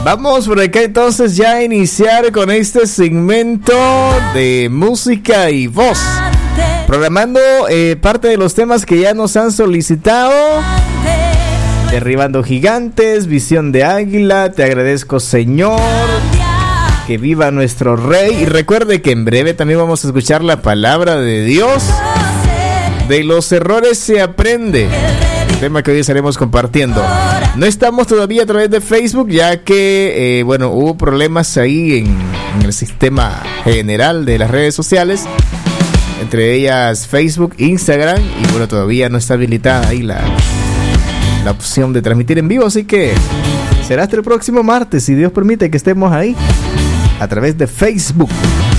Vamos por acá entonces ya a iniciar con este segmento de música y voz, programando parte de los temas que ya nos han solicitado. Derribando gigantes, visión de águila, te agradezco Señor, que viva nuestro Rey. Y recuerde que en breve también vamos a escuchar la palabra de Dios. De los errores se aprende, el tema que hoy estaremos compartiendo. No estamos todavía a través de Facebook, ya que hubo problemas ahí en el sistema general de las redes sociales, entre ellas Facebook, Instagram, y todavía no está habilitada ahí la opción de transmitir en vivo, así que será hasta el próximo martes, si Dios permite que estemos ahí a través de Facebook.